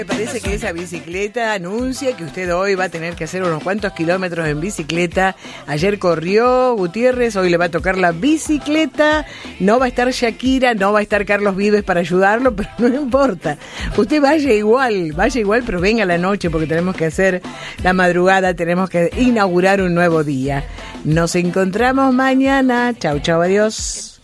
Me parece que esa bicicleta anuncia que usted hoy va a tener que hacer unos cuantos kilómetros en bicicleta. Ayer corrió Gutiérrez, hoy le va a tocar la bicicleta. No va a estar Shakira, no va a estar Carlos Vives para ayudarlo, pero no importa. Usted vaya igual, pero venga a la noche porque tenemos que hacer la madrugada, tenemos que inaugurar un nuevo día. Nos encontramos mañana. Chau, adiós.